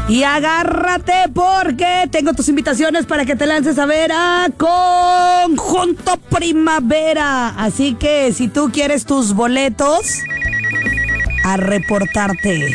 Y agárrate porque tengo tus invitaciones para que te lances a ver a Conjunto Primavera. Así que si tú quieres tus boletos, a reportarte.